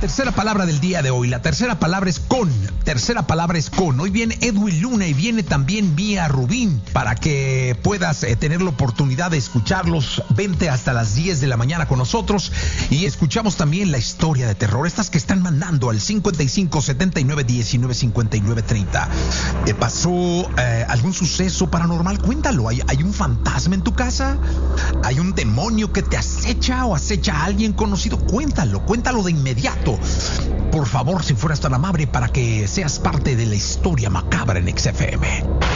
tercera palabra del día de hoy. La tercera palabra es con. Hoy viene Edwin Luna y viene también Mía Rubín para que puedas tener la oportunidad de escucharlos. Vente hasta las 10 de la mañana con nosotros y escuchamos también la historia de terror. Estas que están mandando al 55 79 19 59 30. ¿Te pasó algún suceso paranormal? Cuéntalo. ¿Hay un fantasma en tu casa? ¿Hay un demonio que te acecha o acecha a alguien conocido? Cuéntalo de inmediato. Por favor, si fueras tan amable para que seas parte de la historia macabra en XFM.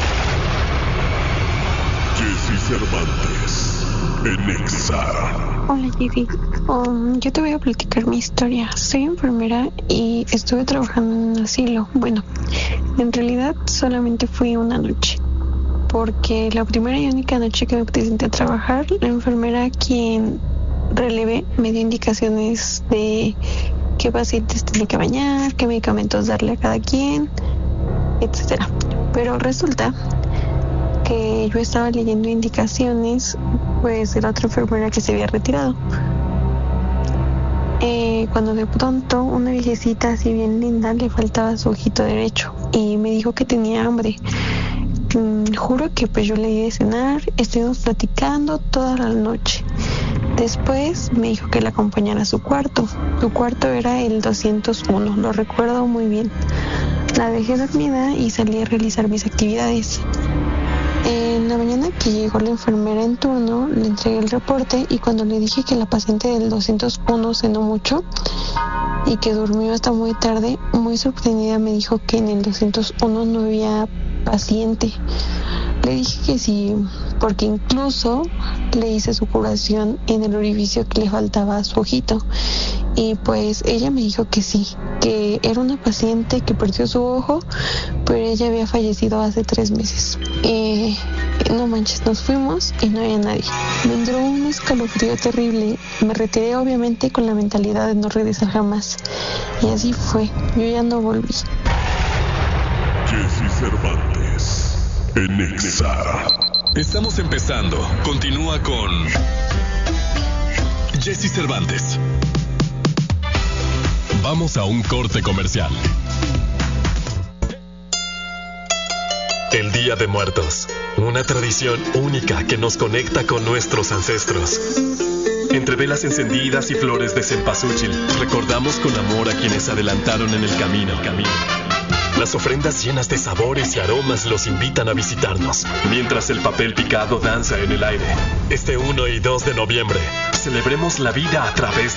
Jessy Cervantes en Exa. Hola Jessy, yo te voy a platicar mi historia. Soy enfermera y estuve trabajando en un asilo. Bueno, en realidad solamente fui una noche, porque la primera y única noche que me presenté a trabajar, la enfermera quien relevé me dio indicaciones de qué pacientes tenía que bañar, qué medicamentos darle a cada quien, etcétera. Pero resulta que yo estaba leyendo indicaciones pues de la otra enfermera que se había retirado. Cuando de pronto una viejecita así bien linda le faltaba su ojito derecho y me dijo que tenía hambre. Juro que pues yo le di de cenar, estuvimos platicando toda la noche. Después me dijo que la acompañara a su cuarto. Su cuarto era el 201, lo recuerdo muy bien. La dejé dormida y salí a realizar mis actividades. En la mañana que llegó la enfermera en turno, le entregué el reporte y cuando le dije que la paciente del 201 cenó mucho y que durmió hasta muy tarde, muy sorprendida me dijo que en el 201 no había paciente. Le dije que sí, porque incluso le hice su curación en el orificio que le faltaba a su ojito. Y pues ella me dijo que sí, que era una paciente que perdió su ojo, pero ella había fallecido hace 3 meses. No manches, nos fuimos y no había nadie. Me entró un escalofrío terrible. Me retiré obviamente con la mentalidad de no regresar jamás. Y así fue, yo ya no volví. Jessy Cervantes en Exa. Estamos empezando. Continúa con Jessy Cervantes. Vamos a un corte comercial. El Día de Muertos, una tradición única que nos conecta con nuestros ancestros. Entre velas encendidas y flores de cempasúchil, recordamos con amor a quienes adelantaron en el camino. Las ofrendas llenas de sabores y aromas los invitan a visitarnos, mientras el papel picado danza en el aire. Este 1 y 2 de noviembre, celebremos la vida a través